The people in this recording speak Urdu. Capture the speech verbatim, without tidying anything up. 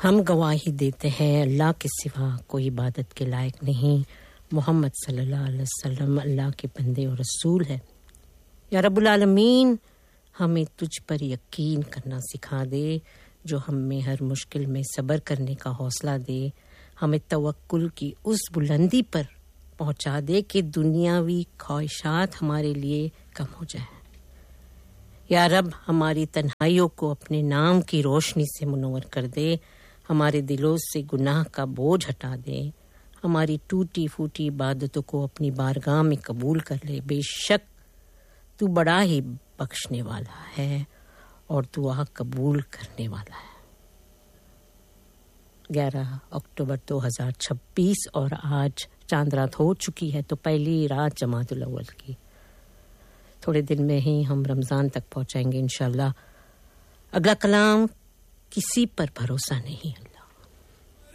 ہم گواہی دیتے ہیں اللہ کے سوا کوئی عبادت کے لائق نہیں، محمد صلی اللہ علیہ وسلم اللہ کے بندے اور رسول ہے۔ یا رب العالمین ہمیں تجھ پر یقین کرنا سکھا دے، جو ہم میں ہر مشکل میں صبر کرنے کا حوصلہ دے، ہمیں توکل کی اس بلندی پر پہنچا دے کہ دنیاوی خواہشات ہمارے لیے کم ہو جائیں۔ یا رب ہماری تنہائیوں کو اپنے نام کی روشنی سے منور کر دے، ہمارے دلوں سے گناہ کا بوجھ ہٹا دے، ہماری ٹوٹی پھوٹی عبادتوں کو اپنی بارگاہ میں قبول کر لے۔ بے شک تو بڑا ہی بخشنے والا ہے اور دعا قبول کرنے والا ہے۔ گیارہ اکتوبر دو ہزار چھبیس اور آج چاند رات ہو چکی ہے، تو پہلی رات جمادی الاول کی۔ تھوڑے دن میں ہی ہم رمضان تک پہنچائیں گے انشاءاللہ۔ اگلا کلام، کسی پر بھروسہ نہیں اللہ۔